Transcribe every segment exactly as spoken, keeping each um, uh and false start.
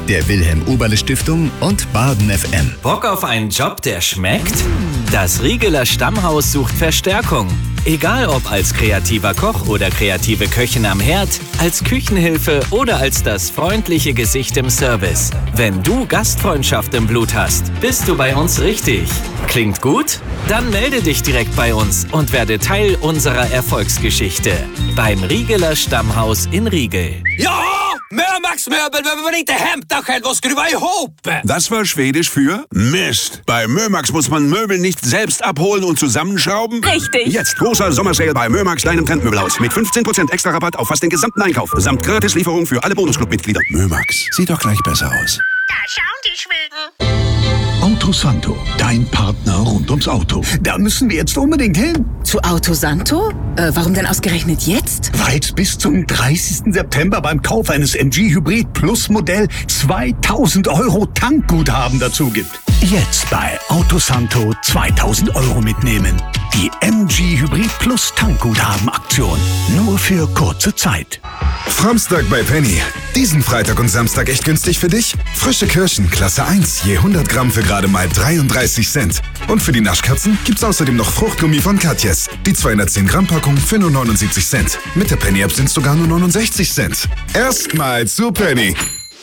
der Wilhelm-Oberle-Stiftung und Baden F M. Bock auf einen Job, der schmeckt? Das Riegeler Stammhaus sucht Verstärkung. Egal ob als kreativer Koch oder kreative Köchin am Herd, als Küchenhilfe oder als das freundliche Gesicht im Service. Wenn du Gastfreundschaft im Blut hast, bist du bei uns richtig. Klingt gut? Dann melde dich direkt bei uns und werde Teil unserer Erfolgsgeschichte. Beim Riegeler Stammhaus in Riegel. Ja! Mörmax Möbel behöver man inte hämta själv och skruva ihop. Das war Schwedisch für Mist. Bei Mörmax muss man Möbel nicht selbst abholen und zusammenschrauben? Richtig. Jetzt großer Sommersale bei Mörmax, deinem Trendmöbelhaus. Mit fünfzehn Prozent extra Rabatt auf fast den gesamten Einkauf. Samt Gratislieferung für alle Bonusclub-Mitglieder. Mörmax, sieht doch gleich besser aus. Da schauen die Schweden. Autosanto, dein Partner rund ums Auto. Da müssen wir jetzt unbedingt hin. Zu Autosanto? Äh, warum denn ausgerechnet jetzt? Weil es bis zum dreißigsten September beim Kauf eines M G Hybrid Plus Modell zweitausend Euro Tankguthaben dazu gibt. Jetzt bei Autosanto zweitausend Euro mitnehmen. Die M G Hybrid Plus Tankguthaben-Aktion. Nur für kurze Zeit. Framstag bei Penny. Diesen Freitag und Samstag echt günstig für dich? Frische Kirschen, Klasse eins, je hundert Gramm für gerade mal dreiunddreißig Cent. Und für die Naschkatzen gibt's außerdem noch Fruchtgummi von Katjes. Die zweihundertzehn Gramm Packung für nur neunundsiebzig Cent. Mit der Penny-App sind's sogar nur neunundsechzig Cent. Erstmal zu Penny.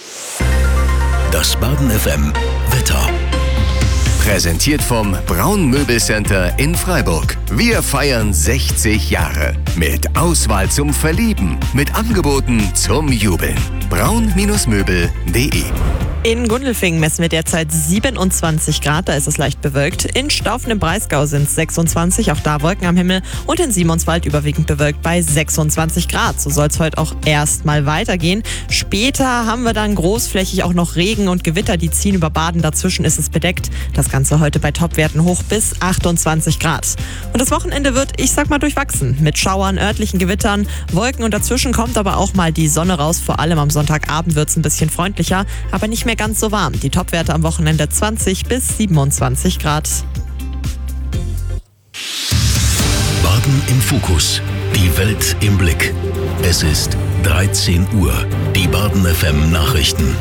Das Baden F M Wetter. Präsentiert vom Braun Möbelcenter in Freiburg. Wir feiern sechzig Jahre. Mit Auswahl zum Verlieben. Mit Angeboten zum Jubeln. braun Möbel punkt de. In Gundelfingen messen wir derzeit siebenundzwanzig Grad, da ist es leicht bewölkt. In Staufen im Breisgau sind es sechsundzwanzig, auch da Wolken am Himmel. Und in Simonswald überwiegend bewölkt bei sechsundzwanzig Grad. So soll es heute auch erstmal weitergehen. Später haben wir dann großflächig auch noch Regen und Gewitter, die ziehen über Baden. Dazwischen ist es bedeckt. Das Ganze heute bei Topwerten hoch bis achtundzwanzig Grad. Und das Wochenende wird, ich sag mal, durchwachsen. Mit Schauern, örtlichen Gewittern, Wolken und dazwischen kommt aber auch mal die Sonne raus. Vor allem am Sonntagabend wird es ein bisschen freundlicher, aber nicht mehr ganz so warm. Die Topwerte am Wochenende zwanzig bis siebenundzwanzig Grad. Baden im Fokus. Die Welt im Blick. Es ist dreizehn Uhr. Die Baden F M Nachrichten.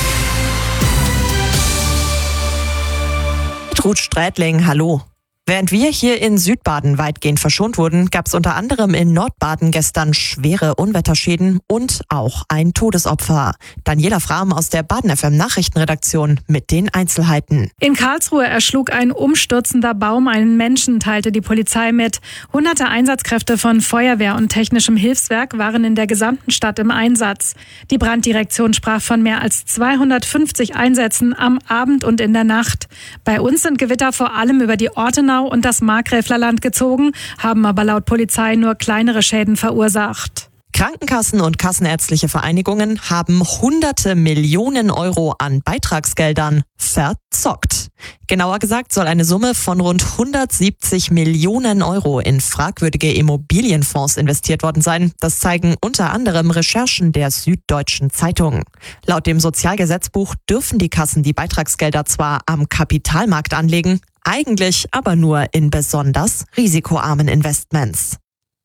Ruth Strätling, hallo. Während wir hier in Südbaden weitgehend verschont wurden, gab es unter anderem in Nordbaden gestern schwere Unwetterschäden und auch ein Todesopfer. Daniela Frahm aus der Baden F M Nachrichtenredaktion mit den Einzelheiten. In Karlsruhe erschlug ein umstürzender Baum einen Menschen, teilte die Polizei mit. Hunderte Einsatzkräfte von Feuerwehr und technischem Hilfswerk waren in der gesamten Stadt im Einsatz. Die Branddirektion sprach von mehr als zweihundertfünfzig Einsätzen am Abend und in der Nacht. Bei uns sind Gewitter vor allem über die Ortenau und das Markgräflerland gezogen, haben aber laut Polizei nur kleinere Schäden verursacht. Krankenkassen und kassenärztliche Vereinigungen haben hunderte Millionen Euro an Beitragsgeldern verzockt. Genauer gesagt soll eine Summe von rund hundertsiebzig Millionen Euro in fragwürdige Immobilienfonds investiert worden sein. Das zeigen unter anderem Recherchen der Süddeutschen Zeitung. Laut dem Sozialgesetzbuch dürfen die Kassen die Beitragsgelder zwar am Kapitalmarkt anlegen, eigentlich aber nur in besonders risikoarmen Investments.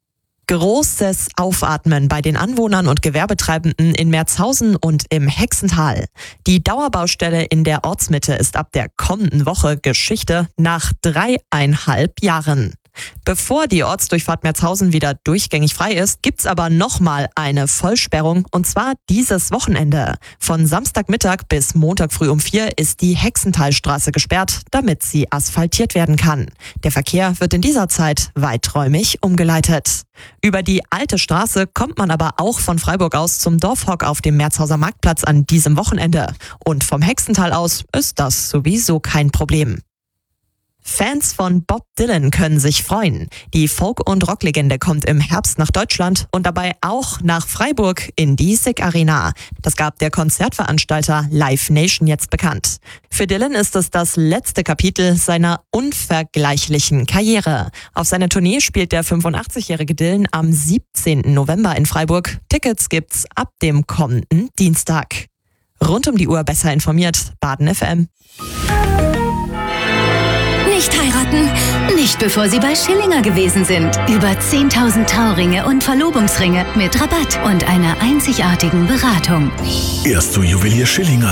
Großes Aufatmen bei den Anwohnern und Gewerbetreibenden in Merzhausen und im Hexental. Die Dauerbaustelle in der Ortsmitte ist ab der kommenden Woche Geschichte nach dreieinhalb Jahren. Bevor die Ortsdurchfahrt Merzhausen wieder durchgängig frei ist, gibt's aber nochmal eine Vollsperrung und zwar dieses Wochenende. Von Samstagmittag bis Montag früh um vier ist die Hexenthalstraße gesperrt, damit sie asphaltiert werden kann. Der Verkehr wird in dieser Zeit weiträumig umgeleitet. Über die alte Straße kommt man aber auch von Freiburg aus zum Dorfhock auf dem Merzhauser Marktplatz an diesem Wochenende. Und vom Hexental aus ist das sowieso kein Problem. Fans von Bob Dylan können sich freuen. Die Folk- und Rocklegende kommt im Herbst nach Deutschland und dabei auch nach Freiburg in die SICK Arena. Das gab der Konzertveranstalter Live Nation jetzt bekannt. Für Dylan ist es das letzte Kapitel seiner unvergleichlichen Karriere. Auf seiner Tournee spielt der fünfundachtzigjährige Dylan am siebzehnten November in Freiburg. Tickets gibt's ab dem kommenden Dienstag. Rund um die Uhr besser informiert, Baden F M. Nicht heiraten, nicht bevor Sie bei Schillinger gewesen sind. Über zehntausend Trauringe und Verlobungsringe mit Rabatt und einer einzigartigen Beratung. Erst zu Juwelier Schillinger.